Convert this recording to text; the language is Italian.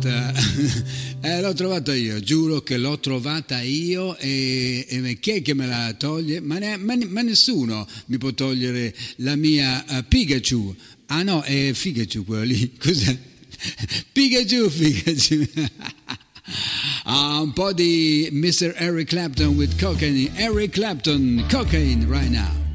trovata. L'ho trovata io, giuro che l'ho trovata io e chi è che me la toglie? Ma nessuno mi può togliere la mia Pikachu. Ah no, è Pikachu quello lì. Cos'è? Pikachu. Un po' di Mr. Eric Clapton with cocaine. Eric Clapton, cocaine right now.